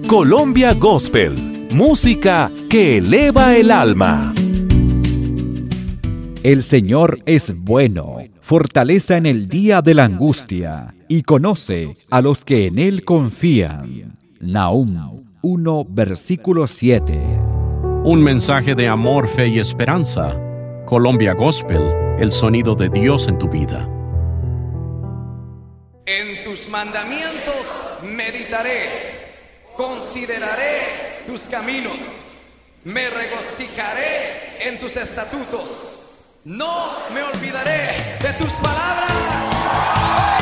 Colombia Gospel, música que eleva el alma. El Señor es bueno, fortaleza en el día de la angustia, y conoce a los que en Él confían. Nahum 1, versículo 7. Un mensaje de amor, fe y esperanza. Colombia Gospel, el sonido de Dios en tu vida. En tus mandamientos meditaré, consideraré tus caminos, me regocijaré en tus estatutos, no me olvidaré de tus palabras.